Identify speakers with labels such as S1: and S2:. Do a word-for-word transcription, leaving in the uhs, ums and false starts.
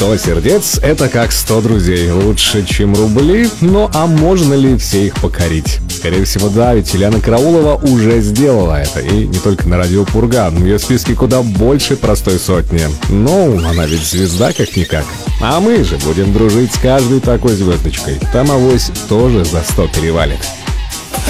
S1: сто сердец — это как сто друзей. Лучше, чем рубли. Ну а можно ли все их покорить? Скорее всего, да, ведь Юлианна Караулова уже сделала это. И не только на радио Пурга. В ее списке куда больше простой сотни. Ну, она ведь звезда как-никак. А мы же будем дружить с каждой такой звездочкой. Там авось тоже за сто перевалит.